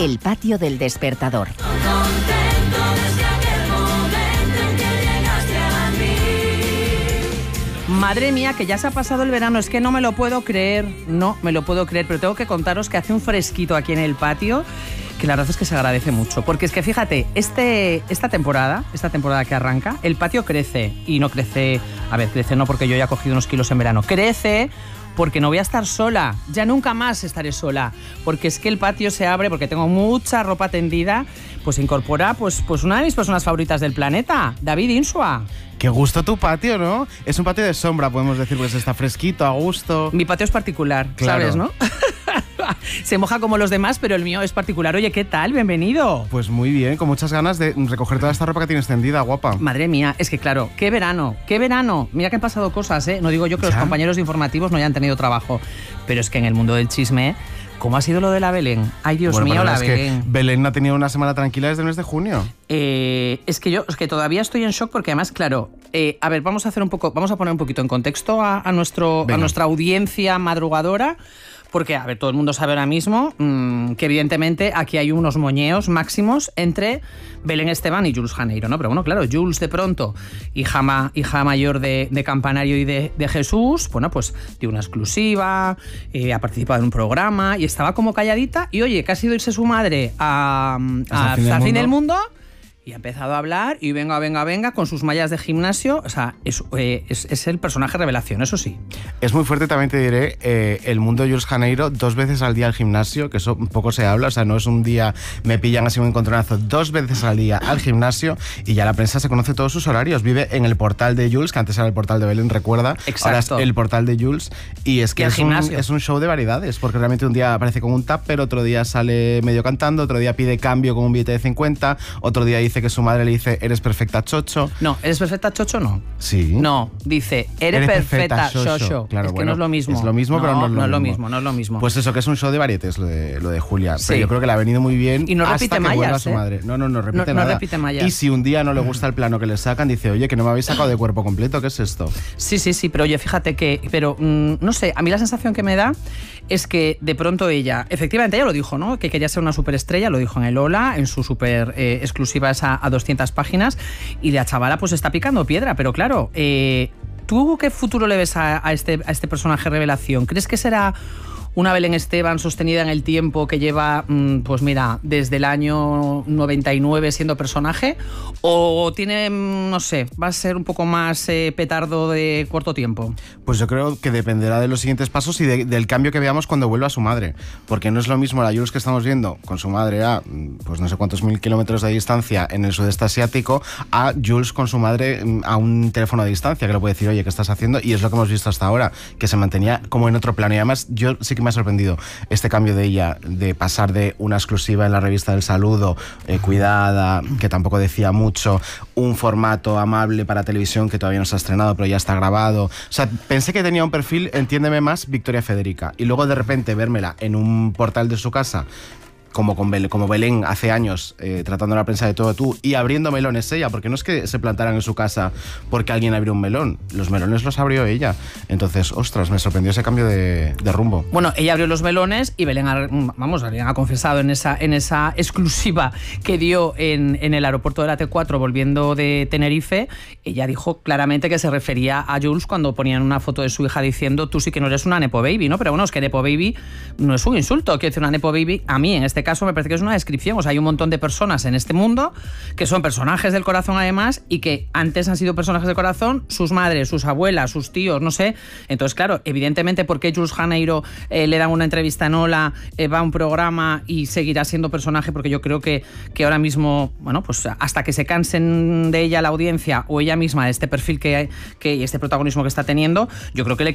El patio del despertador. Madre mía, que ya se ha pasado el verano, es que no me lo puedo creer, pero tengo que contaros que hace un fresquito aquí en el patio, que la verdad es que se agradece mucho, porque es que fíjate, esta temporada que arranca, el patio crece, y no crece, crece no porque yo ya he cogido unos kilos en verano, crece porque no voy a estar sola, ya nunca más estaré sola, porque es que el patio se abre, porque tengo mucha ropa tendida, pues incorpora pues una de mis personas favoritas del planeta, David Insua. Qué gusto tu patio, ¿no? Es un patio de sombra, podemos decir, pues está fresquito, a gusto. Mi patio es particular, claro. ¿Sabes, no? Se moja como los demás, pero el mío es particular. Oye, ¿qué tal? Bienvenido. Pues muy bien, con muchas ganas de recoger toda esta ropa que tienes tendida, guapa. Madre mía, es que claro, qué verano. Mira que han pasado cosas, ¿eh? No digo yo que los compañeros informativos no hayan tenido trabajo, pero es que en el mundo del chisme, ¿cómo ha sido lo de la Belén? Ay, Dios mío, la Belén. Que Belén no ha tenido una semana tranquila desde el mes de junio. Es que todavía estoy en shock porque además, claro, vamos a poner un poquito en contexto a nuestra audiencia madrugadora. Porque, todo el mundo sabe ahora mismo que evidentemente aquí hay unos moñeos máximos entre Belén Esteban y Jules Janeiro, ¿no? Pero bueno, claro, Jules de pronto, hija mayor de Campanario y de Jesús, bueno, pues dio una exclusiva, ha participado en un programa y estaba como calladita y oye, que ha sido irse su madre hasta el fin del mundo. Y ha empezado a hablar y venga, con sus mallas de gimnasio. O sea, es el personaje revelación, eso sí. Es muy fuerte, también te diré, el mundo de Jules Janeiro, 2 veces al día al gimnasio, que eso poco se habla, o sea, no es un día me pillan así un encontronazo, 2 veces al día al gimnasio y ya la prensa se conoce todos sus horarios. Vive en el portal de Jules, que antes era el portal de Belén, recuerda. Exacto. Ahora es el portal de Jules y es que es un show de variedades, porque realmente un día aparece con un tupper, otro día sale medio cantando, otro día pide cambio con un billete de 50, otro día dice que su madre le dice, eres perfecta, chocho. No, ¿eres perfecta, chocho? No. Sí. No, dice, eres perfecta, chocho. Claro, es que no es lo mismo. Es lo mismo, pero no es lo mismo. Pues eso, que es un show de varietés, lo de Julia. Sí. Pero yo creo que le ha venido muy bien. Y no hasta repite que mallas, vuelva su madre. No repite nada. No repite mallas. Y si un día no le gusta el plano que le sacan, dice, oye, que no me habéis sacado de cuerpo completo, ¿qué es esto? Sí, pero oye, fíjate que... Pero, no sé, a mí la sensación que me da es que de pronto ella... Efectivamente, ella lo dijo, ¿no? Que quería ser una superestrella, lo dijo en el Hola, en su super exclusiva esa a 200 páginas, y la chavala pues está picando piedra, pero claro, ¿tú qué futuro le ves a este personaje revelación? ¿Crees que será una Belén Esteban sostenida en el tiempo que lleva, pues mira, desde el año 99 siendo personaje? ¿O tiene, no sé, va a ser un poco más petardo de corto tiempo? Pues yo creo que dependerá de los siguientes pasos y del cambio que veamos cuando vuelva su madre. Porque no es lo mismo la Jules que estamos viendo con su madre a, pues no sé cuántos 1000 kilómetros de distancia en el sudeste asiático, a Jules con su madre a un teléfono de distancia, que le puede decir, oye, ¿qué estás haciendo? Y es lo que hemos visto hasta ahora, que se mantenía como en otro plano. Y además, yo sí que me ha sorprendido este cambio de ella, de pasar de una exclusiva en la revista del Saludo, cuidada, que tampoco decía mucho, un formato amable para televisión que todavía no se ha estrenado, pero ya está grabado. O sea, pensé que tenía un perfil, entiéndeme más, Victoria Federica. Y luego de repente vérmela en un portal de su casa, como Belén hace años, tratando a la prensa de todo tú y abriendo melones ella, porque no es que se plantaran en su casa porque alguien abrió un melón, los melones los abrió ella. Entonces, ostras, me sorprendió ese cambio de rumbo. Bueno, ella abrió los melones y Belén ha confesado en esa exclusiva que dio en el aeropuerto de la T4 volviendo de Tenerife. Ella dijo claramente que se refería a Jules cuando ponían una foto de su hija diciendo, tú sí que no eres una nepo baby, ¿no? Pero bueno, es que nepo baby no es un insulto. Quiero decir, una nepo baby, a mí en este caso me parece que es una descripción. O sea, hay un montón de personas en este mundo que son personajes del corazón además y que antes han sido personajes del corazón, sus madres, sus abuelas, sus tíos, no sé. Entonces, claro, evidentemente, ¿por qué Jules Janeiro le dan una entrevista en Hola, va a un programa y seguirá siendo personaje? Porque yo creo que ahora mismo, bueno, pues hasta que se cansen de ella la audiencia o ella misma de este perfil que este protagonismo que está teniendo, yo creo que le